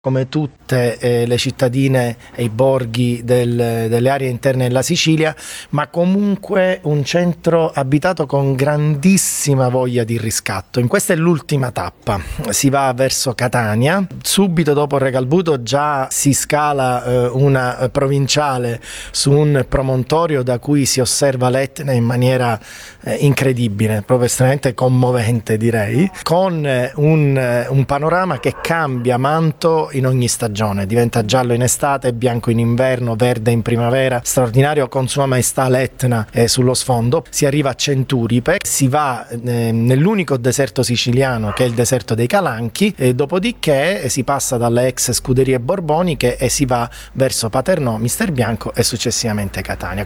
come tutte le cittadine e i borghi delle aree interne della Sicilia, ma comunque un centro abitato con grandissima voglia di riscatto. In questa è l'ultima tappa, si va verso Catania, subito dopo Regalbuto già si scala una provinciale su un promontorio da cui si osserva l'Etna in maniera incredibile, proprio estremamente commovente direi, con un panorama che cambia manto in ogni stagione, diventa giallo in estate, bianco in inverno, verde in primavera, straordinario con Sua Maestà l'Etna sullo sfondo. Si arriva a Centuripe, si va nell'unico deserto siciliano che è il deserto dei Calanchi, e dopodiché si passa dalle ex scuderie borboniche e si va verso Paternò, Misterbianco e successivamente Catania.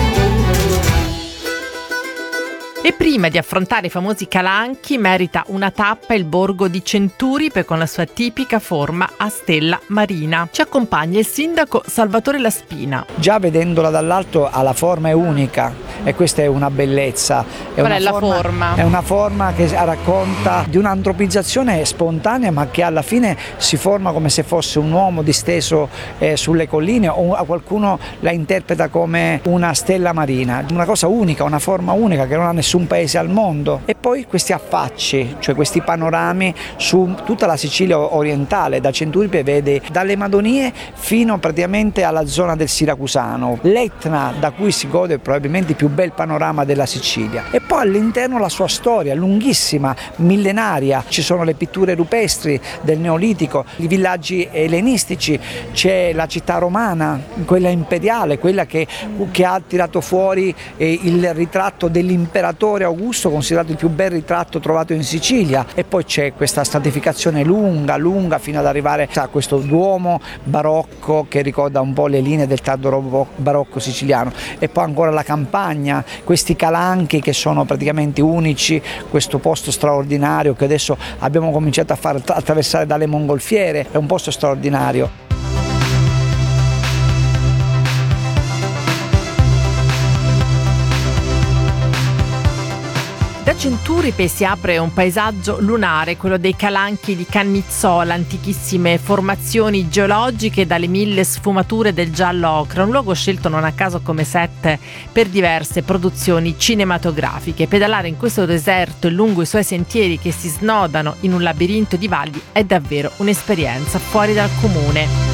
E prima di affrontare i famosi Calanchi merita una tappa il borgo di Centuripe con la sua tipica forma a stella marina. Ci accompagna il sindaco Salvatore Laspina. Già vedendola dall'alto ha la forma è unica e questa è una bellezza. Qual è la forma? È una forma che racconta di un'antropizzazione spontanea, ma che alla fine si forma come se fosse un uomo disteso sulle colline, o qualcuno la interpreta come una stella marina. Una cosa unica, una forma unica che non ha nessun paese al mondo. E poi questi affacci, cioè questi panorami su tutta la Sicilia orientale, da Centuripe vede dalle Madonie fino praticamente alla zona del Siracusano, l'Etna da cui si gode probabilmente il più bel panorama della Sicilia, e poi all'interno la sua storia lunghissima, millenaria. Ci sono le pitture rupestri del Neolitico, i villaggi ellenistici, c'è la città romana, quella imperiale, quella che ha tirato fuori il ritratto dell'imperatore Augusto, considerato il più bel ritratto trovato in Sicilia, e poi c'è questa stratificazione lunga fino ad arrivare a questo duomo barocco che ricorda un po' le linee del tardo barocco siciliano, e poi ancora la campagna, questi Calanchi che sono praticamente unici, questo posto straordinario che adesso abbiamo cominciato a far attraversare dalle mongolfiere, è un posto straordinario. Da Centuripe si apre un paesaggio lunare, quello dei Calanchi di Cannizzola, antichissime formazioni geologiche dalle 1000 sfumature del giallo ocra, un luogo scelto non a caso come set per diverse produzioni cinematografiche. Pedalare in questo deserto e lungo i suoi sentieri che si snodano in un labirinto di valli è davvero un'esperienza fuori dal comune.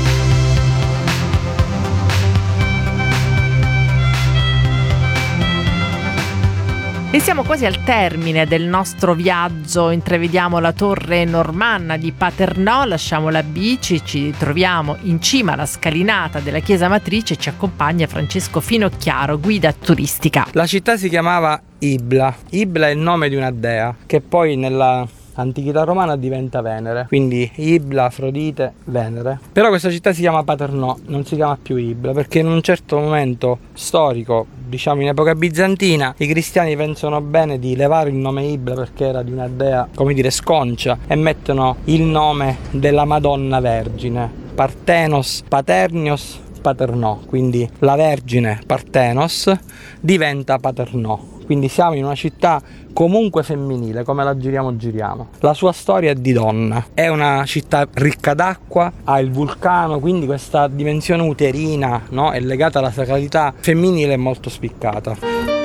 E siamo quasi al termine del nostro viaggio, intravediamo la torre normanna di Paternò, lasciamo la bici, ci troviamo in cima alla scalinata della chiesa matrice e ci accompagna Francesco Finocchiaro, guida turistica. La città si chiamava Ibla. Ibla è il nome di una dea che poi nella antichità romana diventa Venere, quindi Ibla, Afrodite, Venere. Però questa città si chiama Paternò, non si chiama più Ibla, perché in un certo momento storico, diciamo in epoca bizantina, i cristiani pensano bene di levare il nome Ibla perché era di una dea, come dire, sconcia, e mettono il nome della Madonna Vergine, Parthenos, Paternios, Paternò, quindi la Vergine Parthenos diventa Paternò. Quindi siamo in una città comunque femminile, come la giriamo. La sua storia è di donna, è una città ricca d'acqua, ha il vulcano, quindi questa dimensione uterina, no, è legata alla sacralità femminile, molto spiccata.